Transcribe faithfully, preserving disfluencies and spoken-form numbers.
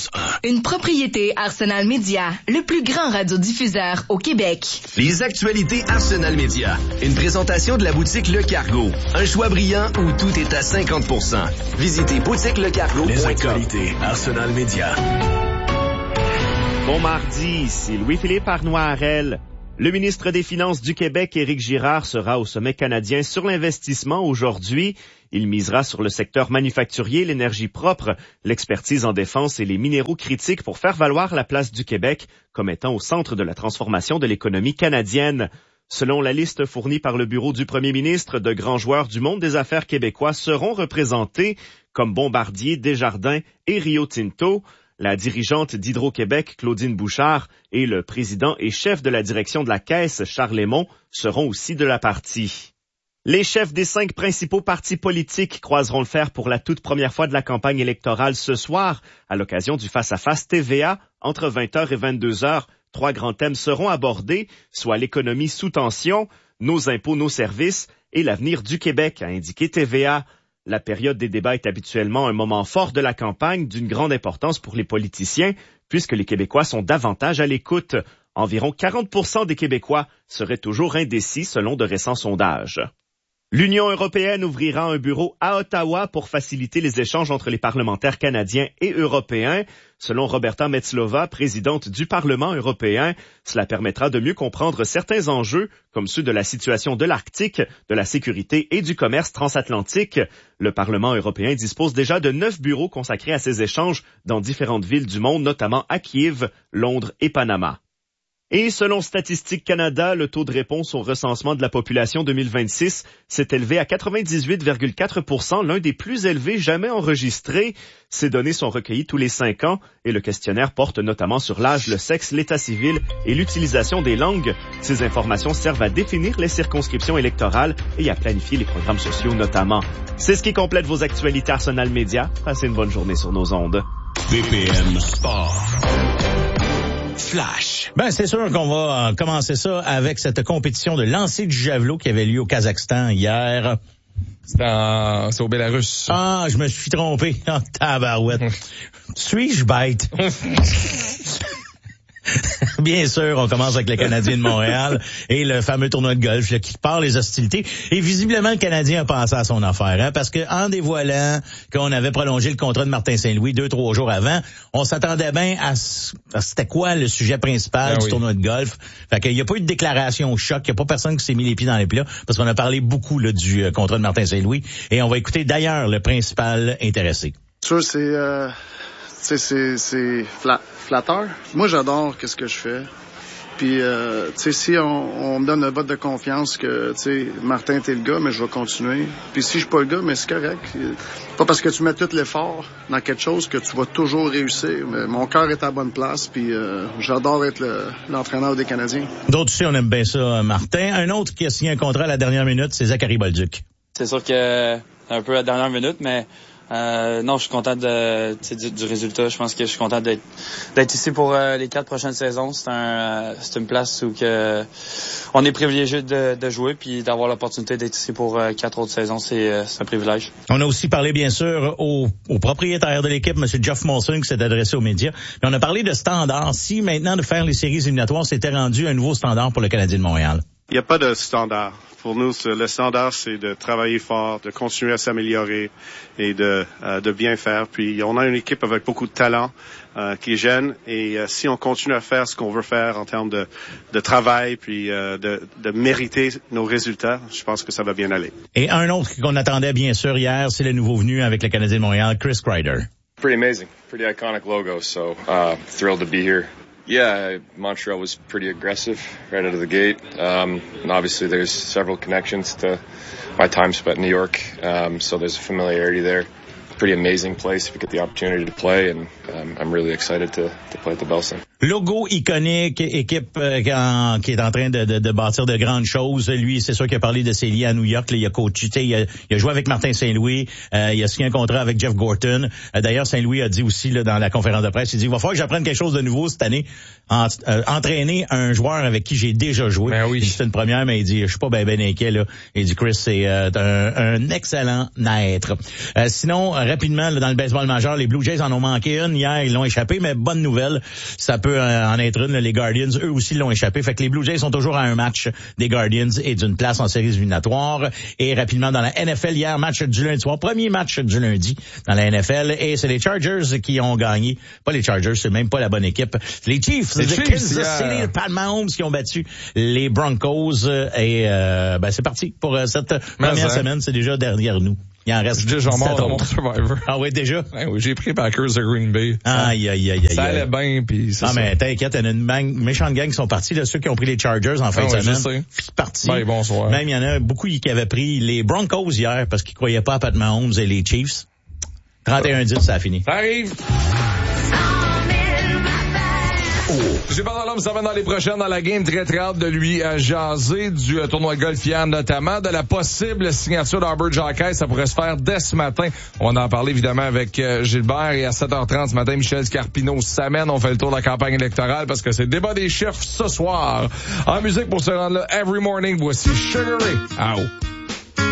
douze un. Une propriété Arsenal Média, le plus grand radiodiffuseur au Québec. Les actualités Arsenal Média. Une présentation de la boutique Le Cargo. Un choix brillant où tout est à cinquante pour cent. Visitez boutique le cargo point com. Les actualités Arsenal Média. Bon mardi, ici Louis-Philippe Arnoirel. Le ministre des Finances du Québec, Éric Girard, sera au sommet canadien sur l'investissement aujourd'hui. Il misera sur le secteur manufacturier, l'énergie propre, l'expertise en défense et les minéraux critiques pour faire valoir la place du Québec comme étant au centre de la transformation de l'économie canadienne. Selon la liste fournie par le bureau du premier ministre, de grands joueurs du monde des affaires québécois seront représentés, comme Bombardier, Desjardins et Rio Tinto. La dirigeante d'Hydro-Québec, Claudine Bouchard, et le président et chef de la direction de la Caisse, Charles Lemont, seront aussi de la partie. Les chefs des cinq principaux partis politiques croiseront le fer pour la toute première fois de la campagne électorale ce soir, à l'occasion du face-à-face T V A, entre vingt heures et vingt-deux heures. Trois grands thèmes seront abordés, soit l'économie sous tension, nos impôts, nos services et l'avenir du Québec, a indiqué T V A. La période des débats est habituellement un moment fort de la campagne, d'une grande importance pour les politiciens, puisque les Québécois sont davantage à l'écoute. Environ quarante pour cent des Québécois seraient toujours indécis selon de récents sondages. L'Union européenne ouvrira un bureau à Ottawa pour faciliter les échanges entre les parlementaires canadiens et européens. Selon Roberta Metslova, présidente du Parlement européen, cela permettra de mieux comprendre certains enjeux, comme ceux de la situation de l'Arctique, de la sécurité et du commerce transatlantique. Le Parlement européen dispose déjà de neuf bureaux consacrés à ces échanges dans différentes villes du monde, notamment à Kiev, Londres et Panama. Et selon Statistique Canada, le taux de réponse au recensement de la population deux mille vingt-six s'est élevé à quatre-vingt-dix-huit virgule quatre pour cent, l'un des plus élevés jamais enregistrés. Ces données sont recueillies tous les cinq ans et le questionnaire porte notamment sur l'âge, le sexe, l'état civil et l'utilisation des langues. Ces informations servent à définir les circonscriptions électorales et à planifier les programmes sociaux notamment. C'est ce qui complète vos actualités Arsenal Média. Passez une bonne journée sur nos ondes. B P M Sport. Flash. Ben, c'est sûr qu'on va euh, commencer ça avec cette compétition de lancer du javelot qui avait lieu au Kazakhstan hier. C'est, en... c'est au Bélarus. Ah, je me suis trompé. En tabarouette. Suis-je bête? Bien sûr, on commence avec le Canadien de Montréal et le fameux tournoi de golf là, qui part les hostilités. Et visiblement, le Canadien a pensé à son affaire, hein, parce que en dévoilant qu'on avait prolongé le contrat de Martin Saint-Louis deux, trois jours avant, on s'attendait bien à, à c'était quoi le sujet principal ben du oui. tournoi de golf. Fait qu'il n'y a pas eu de déclaration au choc, il n'y a pas personne qui s'est mis les pieds dans les plats, parce qu'on a parlé beaucoup là, du euh, contrat de Martin Saint-Louis. Et on va écouter d'ailleurs le principal intéressé. Ça, c'est... Euh... C'est, c'est, c'est fla- flatteur. Moi, j'adore qu'est-ce que je fais. Puis, euh, tu sais, si on, on me donne un vote de confiance que, tu sais, Martin, t'es le gars, mais je vais continuer. Puis si je suis pas le gars, mais c'est correct. Pas parce que tu mets tout l'effort dans quelque chose que tu vas toujours réussir. Mais mon cœur est à la bonne place, puis euh, j'adore être le, l'entraîneur des Canadiens. D'autres aussi, on aime bien ça, Martin. Un autre qui a signé un contrat à la dernière minute, c'est Zachary Bolduc. C'est sûr que un peu à la dernière minute, mais... Euh, non, je suis content de, du, du résultat. Je pense que je suis content d'être, d'être ici pour euh, les quatre prochaines saisons. C'est, un, euh, c'est une place où que on est privilégié de, de jouer, puis d'avoir l'opportunité d'être ici pour euh, quatre autres saisons, c'est, euh, c'est un privilège. On a aussi parlé, bien sûr, au, au propriétaire de l'équipe, M. Jeff Molson, qui s'est adressé aux médias. Mais on a parlé de standard. Si maintenant de faire les séries éliminatoires, c'était rendu un nouveau standard pour le Canadien de Montréal. Il n'y a pas de standard. Pour nous, le standard, c'est de travailler fort, de continuer à s'améliorer et de, euh, de bien faire. Puis, on a une équipe avec beaucoup de talent euh, qui est jeune. Et euh, si on continue à faire ce qu'on veut faire en termes de, de travail, puis euh, de, de mériter nos résultats, je pense que ça va bien aller. Et un autre qu'on attendait, bien sûr, hier, c'est le nouveau venu avec le Canadien de Montréal, Chris Kreider. Pretty amazing. Pretty iconic logo. So, uh, thrilled to be here. Yeah, Montreal was pretty aggressive right out of the gate. Um, and obviously there's several connections to my time spent in New York. Um, so there's a familiarity there. Pretty amazing place if you get the opportunity to play, and um, I'm really excited to, to play at the Bell Center. Logo iconique, équipe euh, en, qui est en train de, de, de bâtir de grandes choses. Lui, c'est sûr qu'il a parlé de ses liens à New York. Là, il a coaché, il a, il a joué avec Martin Saint-Louis. Euh, il a signé un contrat avec Jeff Gorton. Euh, d'ailleurs, Saint-Louis a dit aussi là, dans la conférence de presse, il dit, il va falloir que j'apprenne quelque chose de nouveau cette année. En, euh, entraîner un joueur avec qui j'ai déjà joué. Ben oui. C'est une première, mais il dit, je suis pas ben ben inquiet, là. Il dit, Chris, c'est euh, un, un excellent être. Euh, sinon, euh, rapidement, là, dans le baseball majeur, les Blue Jays en ont manqué une. Hier, ils l'ont échappé, mais bonne nouvelle. Ça peut euh, en être une. Là, les Guardians, eux aussi, l'ont échappé. Fait que les Blue Jays sont toujours à un match des Guardians et d'une place en séries éliminatoires. Et rapidement, dans la N F L, hier, match du lundi soir. Premier match du lundi dans la N F L. Et c'est les Chargers qui ont gagné. Pas les Chargers, c'est même pas la bonne équipe. Les Chiefs, les Chiefs, Kansas yeah. City, les Pat Mahomes qui ont battu les Broncos. Et euh, ben c'est parti pour euh, cette Mais première ça. semaine. C'est déjà derrière nous. Il en reste déjà mort dans mon autres. Survivor. Ah oui, déjà? Ouais, oui, j'ai pris Packers de Green Bay. Aïe, aïe, aïe, aïe. Ça allait bien, puis c'est ah, ça. mais t'inquiète, il y en a une gang, méchante gang qui sont partis, là, ceux qui ont pris les Chargers en fin ah, de ouais, semaine. Je sais. Partis. Bye, bonsoir. Même, il y en a beaucoup qui avaient pris les Broncos hier parce qu'ils croyaient pas à Pat Mahomes et les Chiefs. trente et un dix, ça a fini. Ça arrive. J'ai pas dans l'homme, ça va dans les prochaines dans la game. Très, très hâte de lui euh, jaser du euh, tournoi de golf hier, notamment de la possible signature d'Arbor Jacquet. Ça pourrait se faire dès ce matin. On va en parler évidemment avec euh, Gilbert. Et à sept heures trente ce matin, Michel Scarpino s'amène. On fait le tour de la campagne électorale parce que c'est le débat des chefs ce soir. En musique pour se rendre là, every morning, voici Sugar Ray. Ow.